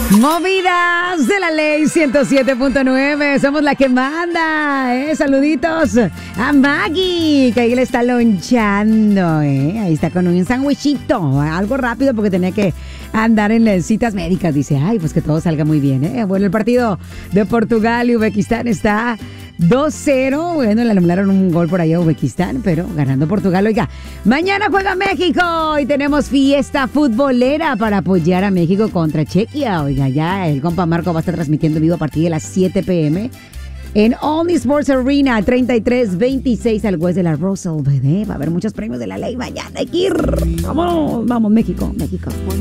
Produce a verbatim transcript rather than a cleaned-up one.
Movidas de la ley ciento siete punto nueve, somos la que manda, ¿eh? Saluditos a Maggie, que ahí le está lonchando, ¿eh? Ahí está con un sándwichito, algo rápido porque tenía que andar en las citas médicas. Dice, ay, pues que todo salga muy bien, ¿eh? Bueno, el partido de Portugal y Uzbekistán está dos cero. Bueno, le anularon un gol por ahí a Uzbekistán, pero ganando Portugal. Oiga, mañana juega México y tenemos fiesta futbolera para apoyar a México contra Chequia. Oiga, ya el compa Marco va a estar transmitiendo en vivo a partir de las siete p.m. en Only Sports Arena, treinta y tres veintiséis al West de la Russell, bebé. Va a haber muchos premios de la ley mañana. Hay que ir. Vamos, vamos, México, México.